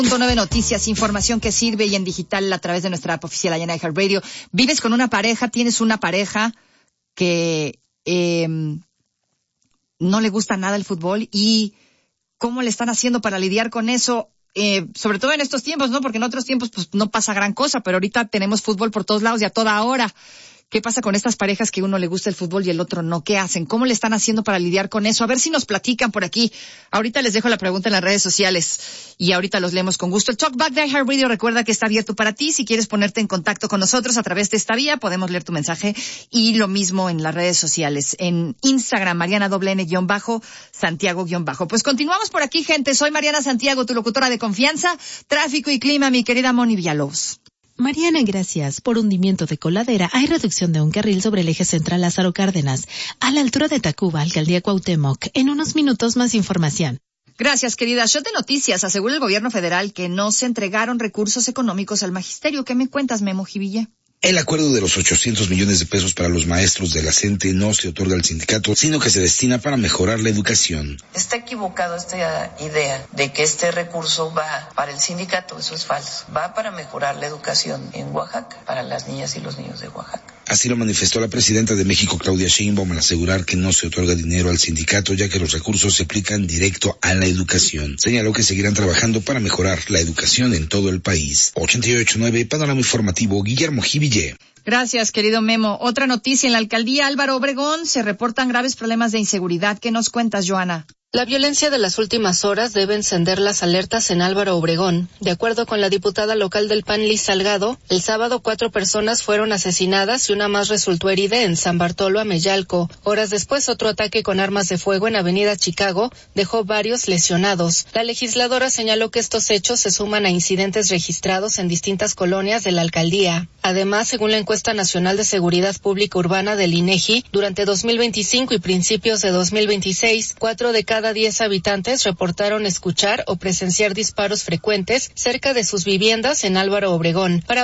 9 Noticias, información que sirve y en digital a través de nuestra app oficial allá en iHeartRadio. Vives con una pareja, tienes una pareja que no le gusta nada el fútbol y cómo le están haciendo para lidiar con eso, sobre todo en estos tiempos, ¿no? Porque en otros tiempos pues no pasa gran cosa, pero ahorita tenemos fútbol por todos lados y a toda hora. ¿Qué pasa con estas parejas que uno le gusta el fútbol y el otro no? ¿Qué hacen? ¿Cómo le están haciendo para lidiar con eso? A ver si nos platican por aquí. Ahorita les dejo la pregunta en las redes sociales y ahorita los leemos con gusto. El Talkback de iHeartRadio, recuerda que está abierto para ti. Si quieres ponerte en contacto con nosotros a través de esta vía, podemos leer tu mensaje y lo mismo en las redes sociales. En Instagram, Mariana _, Santiago _. Pues continuamos por aquí, gente. Soy Mariana Santiago, tu locutora de confianza. Tráfico y clima, mi querida Moni Villalobos. Mariana, gracias. Por hundimiento de coladera, hay reducción de un carril sobre el eje central Lázaro Cárdenas, a la altura de Tacuba, Alcaldía Cuauhtémoc. En unos minutos más información. Gracias, querida. Shot de noticias. Asegura el gobierno federal que no se entregaron recursos económicos al magisterio. ¿Qué me cuentas, Memo Jiville? El acuerdo de los 800 millones de pesos para los maestros de la CENTE no se otorga al sindicato, sino que se destina para mejorar la educación. Está equivocado esta idea de que este recurso va para el sindicato, eso es falso. Va para mejorar la educación en Oaxaca, para las niñas y los niños de Oaxaca. Así lo manifestó la presidenta de México, Claudia Sheinbaum, al asegurar que no se otorga dinero al sindicato, ya que los recursos se aplican directo a la educación. Señaló que seguirán trabajando para mejorar la educación en todo el país. 88.9, Panorama Informativo, Guillermo Jiville. Gracias, querido Memo. Otra noticia, en la alcaldía Álvaro Obregón se reportan graves problemas de inseguridad. ¿Qué nos cuentas, Joana? La violencia de las últimas horas debe encender las alertas en Álvaro Obregón. De acuerdo con la diputada local del PAN, Liz Salgado, el sábado 4 personas fueron asesinadas y una más resultó herida en San Bartolo, Ameyalco. Horas después, otro ataque con armas de fuego en Avenida Chicago dejó varios lesionados. La legisladora señaló que estos hechos se suman a incidentes registrados en distintas colonias de la alcaldía. Además, según la encuesta nacional de seguridad pública urbana del INEGI, durante 2025 y principios de 2026, 4 de cada 10 habitantes reportaron escuchar o presenciar disparos frecuentes cerca de sus viviendas en Álvaro Obregón. Para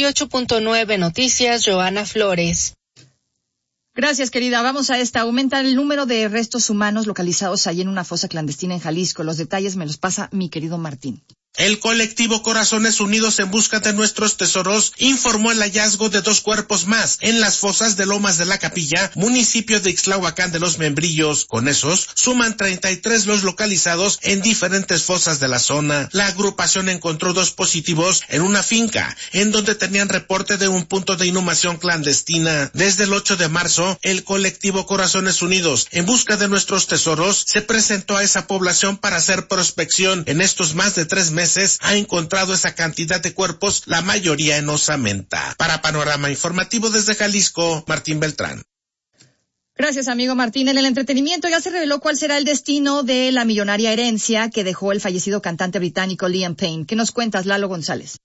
88.9 Noticias, Joana Flores. Gracias, querida. Vamos a esta. Aumenta el número de restos humanos localizados allí en una fosa clandestina en Jalisco. Los detalles me los pasa mi querido Martín. El colectivo Corazones Unidos en Busca de Nuestros Tesoros informó el hallazgo de 2 cuerpos más en las fosas de Lomas de la Capilla, municipio de Ixtlahuacán de los Membrillos. Con esos, suman 33 los localizados en diferentes fosas de la zona. La agrupación encontró 2 positivos en una finca, en donde tenían reporte de un punto de inhumación clandestina. Desde el 8 de marzo, el colectivo Corazones Unidos en Busca de Nuestros Tesoros se presentó a esa población para hacer prospección. En estos más de 3 meses, ha encontrado esa cantidad de cuerpos, la mayoría en osamenta. Para Panorama Informativo desde Jalisco, Martín Beltrán. Gracias, amigo Martín. En el entretenimiento ya se reveló cuál será el destino de la millonaria herencia que dejó el fallecido cantante británico Liam Payne. ¿Qué nos cuentas, Lalo González?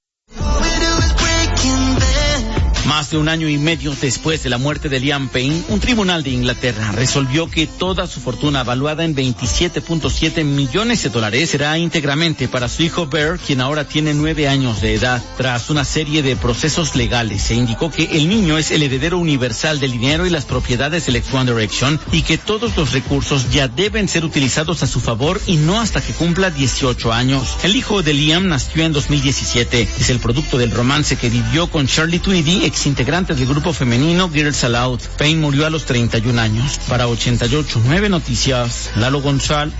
Más de un año y medio después de la muerte de Liam Payne, un tribunal de Inglaterra resolvió que toda su fortuna, valuada en $27.7 millones, será íntegramente para su hijo Bear, quien ahora tiene 9 años de edad. Tras una serie de procesos legales, se indicó que el niño es el heredero universal del dinero y las propiedades del ex One Direction y que todos los recursos ya deben ser utilizados a su favor y no hasta que cumpla 18 años. El hijo de Liam nació en 2017. Es el producto del romance que vivió con Shirley Tweedy, ex integrante del grupo femenino Girls Aloud. Payne murió a los 31 años. Para 88.9 Noticias, Lalo González.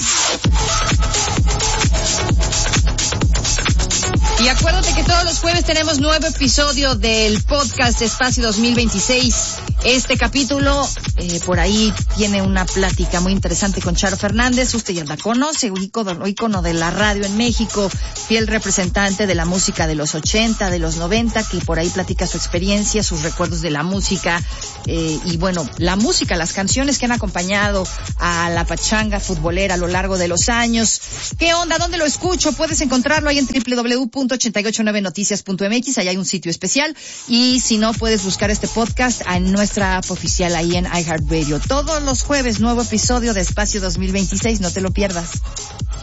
Y acuérdate que todos los jueves tenemos nuevo episodio del podcast Espacio 2026. Este capítulo, por ahí tiene una plática muy interesante con Charo Fernández. Usted ya la conoce, ícono de la radio en México, fiel representante de la música de los 80, de los 90, que por ahí platica su experiencia, sus recuerdos de la música, y bueno, la música, las canciones que han acompañado a la pachanga futbolera a lo largo de los años. ¿Qué onda? ¿Dónde lo escucho? Puedes encontrarlo ahí en www.889noticias.mx, ahí hay un sitio especial, y si no, puedes buscar este podcast en nuestra app oficial ahí en iHeartRadio. Todos los jueves, nuevo episodio de Espacio 2026, no te lo pierdas.